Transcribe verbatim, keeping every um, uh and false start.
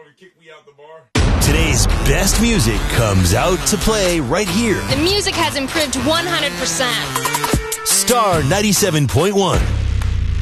and kick me out the bar. Today's best music comes out to play right here. The music has improved one hundred percent. Star ninety-seven point one.